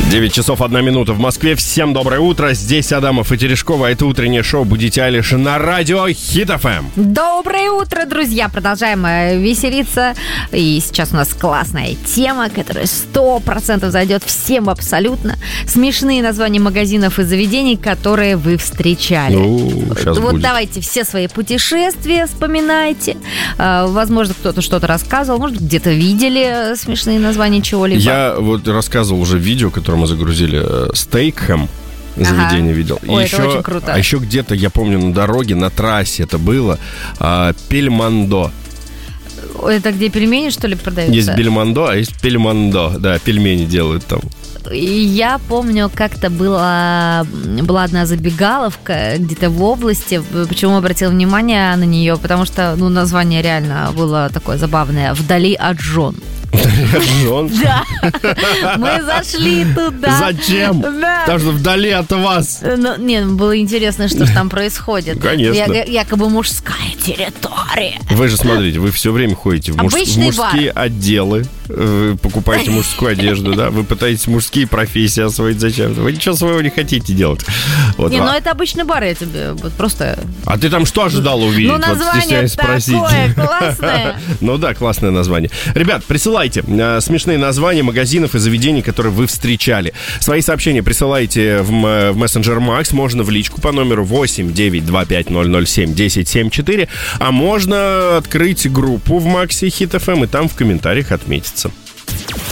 9 часов 1 минута в Москве. Всем доброе утро. Здесь Адамов и Терешкова. Это утреннее шоу «Будите Алиш» на радио Хит FM. Доброе утро, друзья. Продолжаем веселиться. И сейчас у нас классная тема, которая 100% зайдет всем абсолютно. Смешные названия магазинов и заведений, которые вы встречали. Вот будет. Давайте все свои путешествия вспоминайте. Возможно, кто-то что-то рассказывал. Может, где-то видели смешные названия чего-либо. Я вот рассказывал уже видео, которое мы загрузили. Стейкхэм. Заведение видел. Ой, и это еще, очень круто. А еще где-то, я помню, на дороге, на трассе это было. Пельмандо. Это где пельмени, что ли, продаются? Есть бельмондо, а есть пельмандо. Да, пельмени делают там. Я помню, как-то была одна забегаловка где-то в области. Почему обратил внимание на нее? Потому что название реально было такое забавное. «Вдали от жен». Да, мы зашли туда. Зачем? Да. Потому что вдали от вас. Было интересно, что же там происходит. Конечно. Якобы мужская территория. Вы же смотрите, вы все время ходите в мужские отделы, вы покупаете мужскую одежду, да? Вы пытаетесь мужские профессии освоить зачем-то. Вы ничего своего не хотите делать. Вот. Это обычный бар, я тебе просто... А ты там что ожидала увидеть? Название такое классное. Да, классное название. Ребят, присылайте смешные названия магазинов и заведений, которые вы встречали. Свои сообщения присылайте в мессенджер Макс. Можно в личку по номеру 8-925-007-1074. А можно открыть группу в Максе Хит FM и там в комментариях отметиться.